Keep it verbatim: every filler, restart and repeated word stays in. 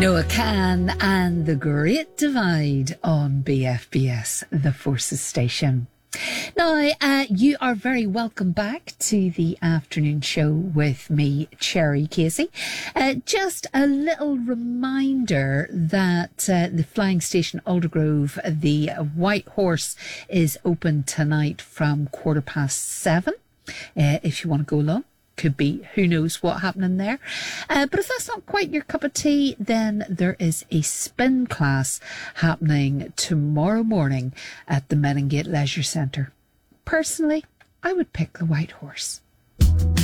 Noah Can and The Great Divide on B F B S, the Forces Station. Now, uh, you are very welcome back to the afternoon show with me, Cherry Casey. Uh, just a little reminder that uh, the Flying Station Aldergrove, the White Horse, is open tonight from quarter past seven. Uh, if you want to go along. Could be, who knows what happening there. Uh, but if that's not quite your cup of tea, then there is a spin class happening tomorrow morning at the Meningate Leisure Centre. Personally, I would pick the White Horse.